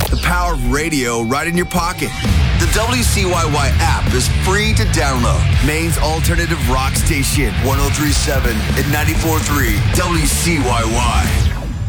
The power of radio right in your pocket. The WCYY app is free to download. Maine's alternative rock station, 103.7 and 94.3 WCYY.